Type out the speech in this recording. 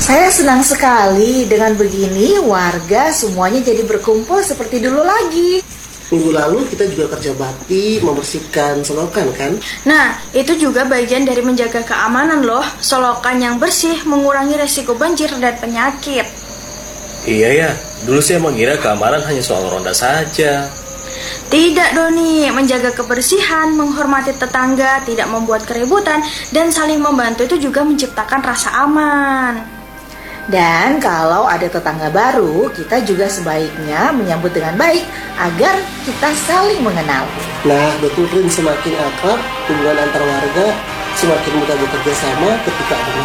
Saya senang sekali dengan begini warga semuanya jadi berkumpul seperti dulu lagi. Minggu lalu kita juga kerja bakti membersihkan selokan kan? Nah, itu juga bagian dari menjaga keamanan loh. Selokan yang bersih mengurangi resiko banjir dan penyakit. Iya ya, dulu saya mengira keamanan hanya soal ronda saja. Tidak Doni, menjaga kebersihan, menghormati tetangga, tidak membuat keributan, dan saling membantu itu juga menciptakan rasa aman. Dan kalau ada tetangga baru, kita juga sebaiknya menyambut dengan baik agar kita saling mengenal. Nah, betul Rin, semakin akrab hubungan antar warga, semakin mudah bekerja sama ketika ada masalah.